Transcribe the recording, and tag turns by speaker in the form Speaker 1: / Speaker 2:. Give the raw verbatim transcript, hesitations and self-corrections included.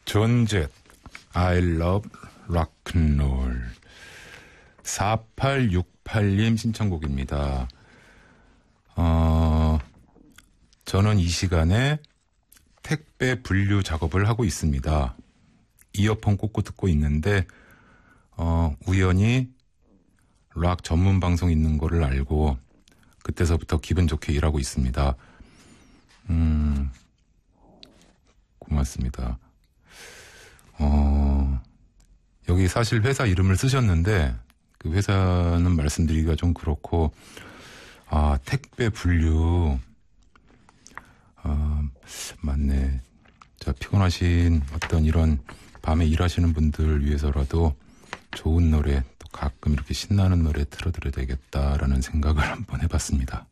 Speaker 1: 존젯 I love rock'n'roll. 사팔육팔 님 신청곡입니다. 어, 저는 이 시간에 택배 분류 작업을 하고 있습니다. 이어폰 꽂고 듣고 있는데 어, 우연히 락 전문 방송 있는 거를 알고 그때서부터 기분 좋게 일하고 있습니다. 음, 고맙습니다. 어, 여기 사실 회사 이름을 쓰셨는데 그 회사는 말씀드리기가 좀 그렇고, 아, 택배 분류. 아, 맞네. 자, 피곤하신 어떤 이런 밤에 일하시는 분들 위해서라도 좋은 노래, 또 가끔 이렇게 신나는 노래 틀어드려야 되겠다라는 생각을 한번 해봤습니다.